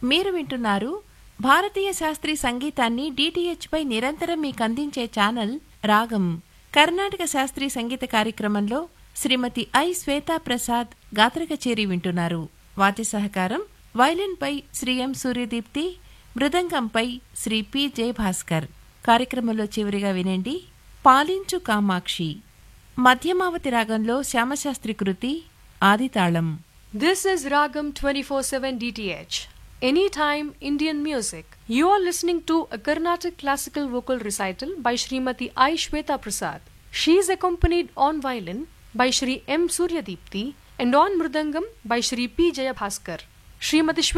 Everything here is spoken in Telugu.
మీరు వింటున్నారు భారతీయ శాస్త్రీయ సంగీతాన్ని డిటిహెచ్ పై నిరంతరం మీకు అందించే ఛానల్ రాగం. కర్ణాటక శాస్త్రీయ సంగీత కార్యక్రమంలో శ్రీమతి ఐ శ్వేతా ప్రసాద్ గాత్ర కచేరీ వింటున్నారు. వాద్య సహకారం వైలిన్ పై శ్రీ ఎం సూర్యదీప్తి, మృదంగంపై శ్రీ పి జయభాస్కర్. కార్యక్రమంలో చివరిగా వినండి పాలించు కామాక్షి. మధ్యమావతి రాగంలో శ్యామశాస్త్రి కృతి ఆదితాళం. This is Ragam 24/7 DTH. Anytime Indian music. You are listening to a Carnatic classical vocal recital by Srimati I Shweta Prasad. She is accompanied on violin by Shri M Suryadipti and on mridangam by Shri P Jayabhaskar. Srimati